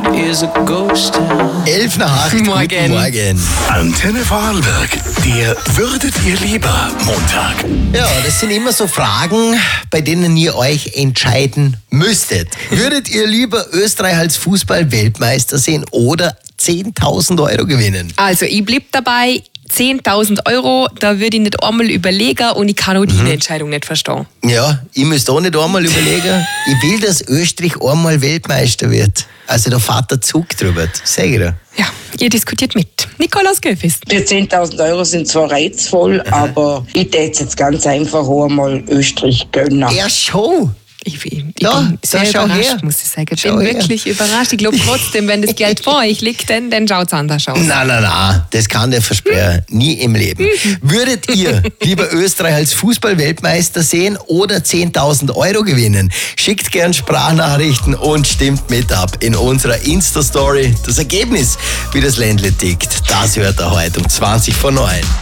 is a ghost town. 11:08, guten Morgen. Antenne Vorarlberg, der Würdet ihr lieber Montag. Ja, das sind immer so Fragen, bei denen ihr euch entscheiden müsstet. Würdet ihr lieber Österreich als Fußball-Weltmeister sehen oder 10.000 Euro gewinnen? Also, ich bleib dabei. 10.000 Euro, da würde ich nicht einmal überlegen und ich kann auch die Entscheidung nicht verstehen. Ja, ich müsste auch nicht einmal überlegen. Ich will, dass Österreich einmal Weltmeister wird. Also da fährt der Zug drüber, sag ich dir. Ja, ihr diskutiert mit. Nikolaus Göfis. Die 10.000 Euro sind zwar reizvoll, aber ich täte jetzt ganz einfach einmal Österreich gönnen. Ja, schon. Ich bin Ja, sehr schau überrascht, her. muss ich sagen. Ich Schau bin her. wirklich überrascht. Ich glaube trotzdem, wenn das Geld vor euch liegt, dann schaut es anders aus. Nein, das kann der versperren. Nie im Leben. Würdet ihr lieber Österreich als Fußball-Weltmeister sehen oder 10.000 Euro gewinnen? Schickt gern Sprachnachrichten und stimmt mit ab in unserer Insta-Story. Das Ergebnis, wie das Ländle tickt, das hört ihr heute um 20 vor 9.